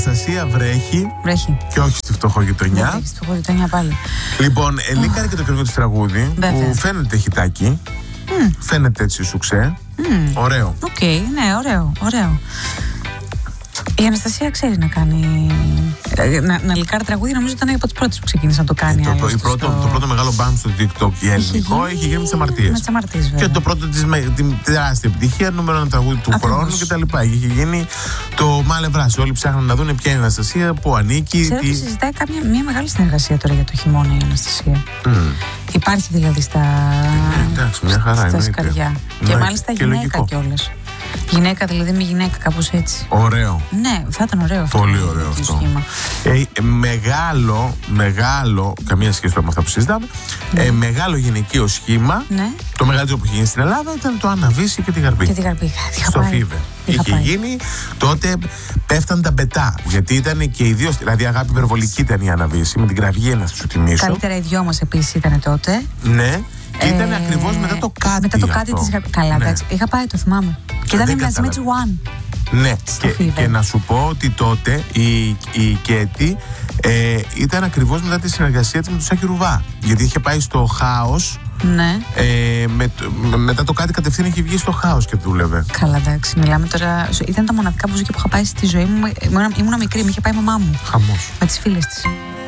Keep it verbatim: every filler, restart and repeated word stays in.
Αναστασία βρέχει. Βρέχει. Και όχι στη φτωχογειτονιά. Βρέχει στη φτωχογειτονιά πάλι. Λοιπόν, λίκαρε και το καινούργιο της τραγούδι. Βέβαια. Που φαίνεται χιτάκι. Mm. Φαίνεται έτσι σουξέ. Mm. Ωραίο. Οκ, okay, ναι, ωραίο, ωραίο. Η Αναστασία ξέρει να κάνει. Να, να λικάρει τραγούδι, νομίζω ήταν από τις πρώτες που ξεκίνησε να το κάνει. Το, η πρώτο, στο... το πρώτο μεγάλο μπαμ στο TikTok η ελληνικό έχει γίνει με τις αμαρτίες. Με τις αμαρτίες, βέβαια. Και το πρώτο της την τεράστια επιτυχία, νούμερο ένα τραγούδι του Ακριβώς. χρόνου κτλ. Είχε γίνει το Μάλε Βράση. Όλοι ψάχνουν να δουν ποια είναι η Αναστασία, πού ανήκει. Ξέρω τι... ότι συζητάει κάποια, μια μεγάλη συνεργασία τώρα για το χειμώνα η Αναστασία. Mm. Υπάρχει δηλαδή στα, ε, εντάξει, μια χαρά, στα σκαριά. Ναι, και μάλιστα και γυναίκα κιόλας. Γυναίκα, δηλαδή με γυναίκα, κάπως έτσι. Ωραίο. Ναι, θα ήταν ωραίο αυτό. Πολύ ωραίο αυτό. Ε, μεγάλο, μεγάλο, καμία σχέση με αυτά που συζητάμε, ναι. ε, μεγάλο γυναικείο σχήμα. Ναι. Το μεγαλύτερο που είχε γίνει στην Ελλάδα ήταν το Άννα Βύση και τη Γαρμπή. Και τη Γαρμπή. Στο Φίβε. Είχε πάει. γίνει, τότε πέφταν τα μπετά. Γιατί ήταν και οι δύο, δηλαδή αγάπη υπερβολική ήταν η Άννα Βύση, με την κραυγή να σου τιμήσω. Καλύτερα οι δυο μας επίσης ήταν τότε. Ναι. Και ήταν ε, ακριβώς μετά το κάτι. Μετά το κάτι της Γαρμπή. Καλά, ναι. εντάξει. Είχα πάει, το θυμάμαι. Και ήταν μαζί με τη One. Ναι, και, και να σου πω ότι τότε η, η Κέτη ε, ήταν ακριβώς μετά τη συνεργασία της με τον Σάκη Ρουβά. Γιατί είχε πάει στο Χάος. Ναι. Ε, με, με, μετά το κάτι κατευθείαν είχε βγει στο Χάος και δούλευε. Καλά, εντάξει. Μιλάμε τώρα. Ήταν τα μοναδικά μπουζούκια που είχα πάει στη ζωή μου. Ήμουνα μικρή, με είχε πάει η μαμά μου. Χαμός. Με τις φίλες της.